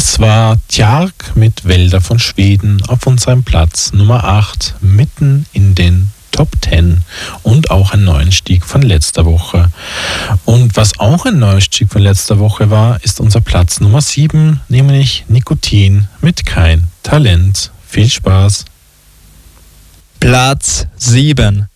Das war Tjark mit Wälder von Schweden auf unserem Platz Nummer 8, mitten in den Top 10 und auch ein Neuanstieg von letzter Woche. Und was auch ein Neuanstieg von letzter Woche war, ist unser Platz Nummer 7, nämlich Nikotin mit Kein Talent. Viel Spaß. Platz 7.